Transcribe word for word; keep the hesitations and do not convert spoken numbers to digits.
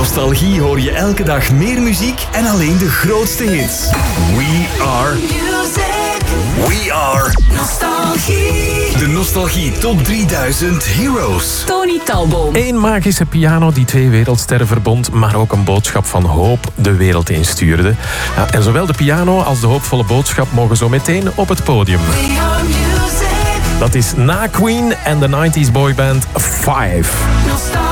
Nostalgie hoor je elke dag meer muziek en alleen de grootste hits. We are... We are... Nostalgie. De Nostalgie Top drieduizend Heroes. Tony Talboom. Eén magische piano die twee wereldsterren verbond, maar ook een boodschap van hoop de wereld instuurde. Ja, en zowel de piano als de hoopvolle boodschap mogen zo meteen op het podium. Dat is na Queen en de nineties boyband Five.